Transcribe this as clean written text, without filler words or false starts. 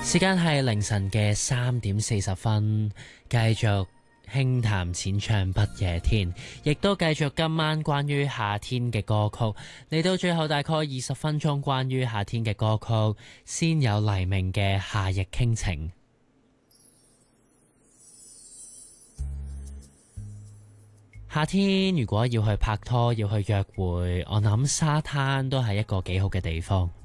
時間係凌晨嘅3:40，繼續輕談淺唱不夜天，亦都繼續今晚關於夏天嘅歌曲。嚟到最後大概20分鐘關於夏天嘅歌曲，先有黎明嘅夏日傾情。夏天如果要去拍拖，要去約會，我諗沙灘都係一個幾好嘅地方。